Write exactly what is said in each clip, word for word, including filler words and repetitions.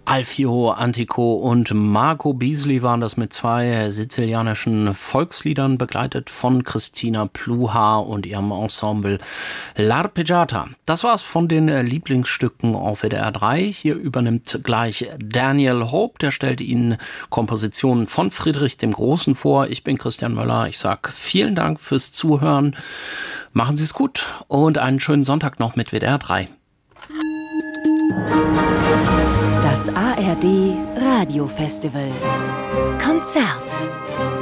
Alfio Antico und Marco Beasley waren das mit zwei sizilianischen Volksliedern, begleitet von Christina Pluha und ihrem Ensemble L'Arpeggiata. Das war's von den Lieblingsstücken auf W D R drei. Hier übernimmt gleich Daniel Hope, der stellt Ihnen Kompositionen von Friedrich dem Großen vor. Ich bin Christian Möller, ich sag vielen Dank fürs Zuhören. Machen Sie es gut und einen schönen Sonntag noch mit W D R drei. Das A R D Radio Festival Konzert.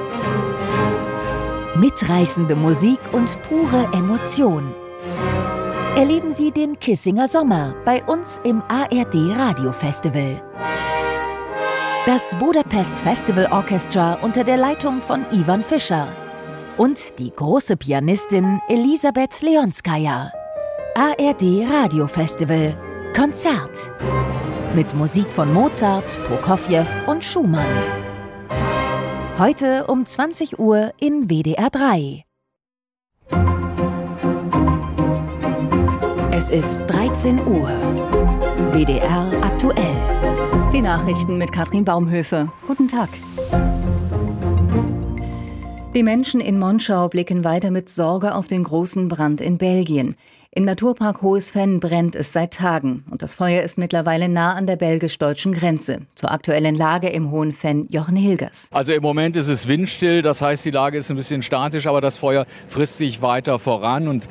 Mitreißende Musik und pure Emotion. Erleben Sie den Kissinger Sommer bei uns im A R D Radio Festival. Das Budapest Festival Orchestra unter der Leitung von Ivan Fischer und die große Pianistin Elisabeth Leonskaya. A R D Radio Festival Konzert. Mit Musik von Mozart, Prokofjew und Schumann. Heute um zwanzig Uhr in W D R drei. Es ist dreizehn Uhr. W D R aktuell. Die Nachrichten mit Katrin Baumhöfe. Guten Tag. Die Menschen in Monschau blicken weiter mit Sorge auf den großen Brand in Belgien. Im Naturpark Hohes Venn brennt es seit Tagen und das Feuer ist mittlerweile nah an der belgisch-deutschen Grenze. Zur aktuellen Lage im Hohen Venn, Jochen Hilgers. Also im Moment ist es windstill, das heißt, die Lage ist ein bisschen statisch, aber das Feuer frisst sich weiter voran und